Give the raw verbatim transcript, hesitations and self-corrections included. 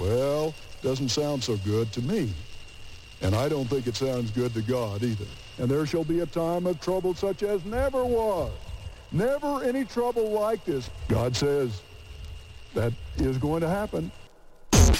Well, doesn't sound so good to me. And I don't think it sounds good to God either. And there shall be a time of trouble such as never was. Never any trouble like this. God says that is going to happen.